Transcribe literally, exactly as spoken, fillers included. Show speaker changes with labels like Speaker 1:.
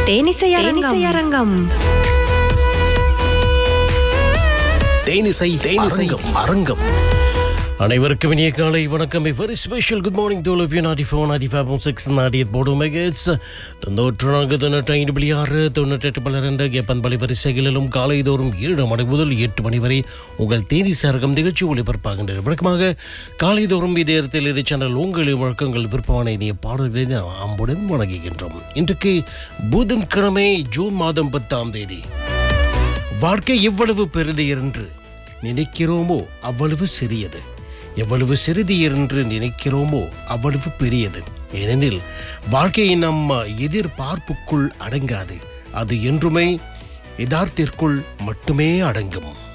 Speaker 1: தேனிசை அரங்கம்.
Speaker 2: தேனிசை தேனிசை அரங்கம். அனைவருக்கும் இனிய காலை வணக்கம். Very special good morning to all of you. நான்டி four நான்டி five point six நான்டி eight போடு மெகாஹெர்ட்ஸ் தொண்ணூற்று நான்கு தொண்ணூற்றி ஐந்து புள்ளி ஆறு தொண்ணூற்றெட்டு பல ரெண்டு எப்பன் பலி வரிசைகளிலும் காலைதோறும் ஏழு மணி முதல் எட்டு மணி வரை உங்கள் தேனிசை அரங்கம் நிகழ்ச்சி ஒளிபரப்பாகின்றது. வழக்கமாக காலைதோறும் இதே இடத்தில் இரு சேனல் உங்களின் வழக்கங்கள் விருப்பமான இனிய பாடல்களை அம்புடன் வழங்குகின்றோம். இன்றைக்கு புதன்கிழமை ஜூன் மாதம் பத்தாம் தேதி. வாழ்க்கை எவ்வளவு பெரிது என்று நினைக்கிறோமோ அவ்வளவு சிறியது, எவ்வளவு சிறிது என்று நினைக்கிறோமோ அவ்வளவு பெரியது. ஏனெனில் வாழ்க்கை நம்ம எதிர்பார்ப்புக்குள் அடங்காது, அது என்றுமே யதார்த்தத்திற்குள் மட்டுமே அடங்கும்.